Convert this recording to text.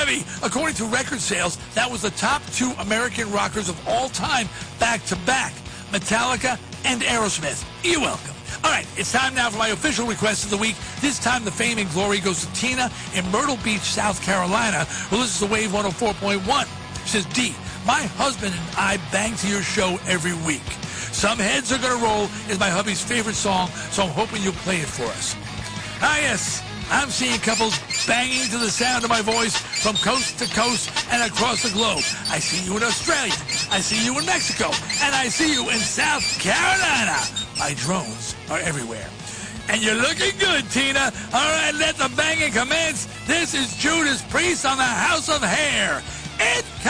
Webby, according to record sales, that was the top 2 American rockers of all time, back-to-back, Metallica and Aerosmith. You're welcome. All right, it's time now for my official request of the week. This time the fame and glory goes to Tina in Myrtle Beach, South Carolina, who listens to Wave 104.1. She says, D, my husband and I bang to your show every week. Some Heads Are Gonna Roll is my hubby's favorite song, so I'm hoping you'll play it for us. Ah, yes, I'm seeing couples banging to the sound of my voice from coast to coast and across the globe. I see you in Australia, I see you in Mexico, and I see you in South Carolina. My drones are everywhere. And you're looking good, Tina. All right, let the banging commence. This is Judas Priest on the House of Hair. It